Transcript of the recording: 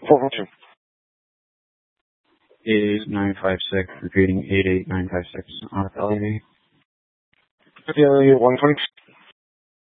412. 88956, repeating 88956 on LAV. LA 126.